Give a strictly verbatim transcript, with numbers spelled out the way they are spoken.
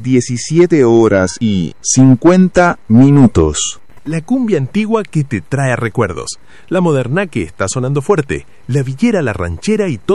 diecisiete horas y cincuenta minutos. La cumbia antigua que te trae recuerdos, la moderna que está sonando fuerte, la villera, la ranchera y todo